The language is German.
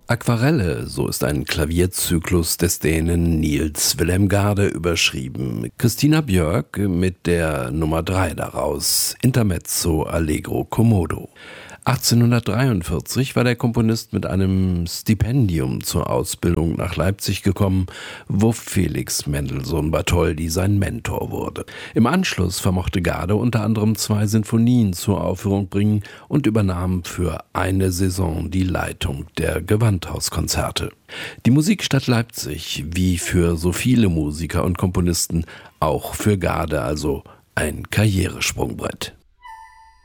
Aquarelle, so ist ein Klavierzyklus des Dänen Niels Wilhelm Gade überschrieben. Christina Björk mit der Nummer 3 daraus, Intermezzo Allegro Commodo. 1843 war der Komponist mit einem Stipendium zur Ausbildung nach Leipzig gekommen, wo Felix Mendelssohn Bartholdy sein Mentor wurde. Im Anschluss vermochte Gade unter anderem 2 Sinfonien zur Aufführung bringen und übernahm für eine Saison die Leitung der Gewandhauskonzerte. Die Musikstadt Leipzig, wie für so viele Musiker und Komponisten, auch für Gade also ein Karrieresprungbrett.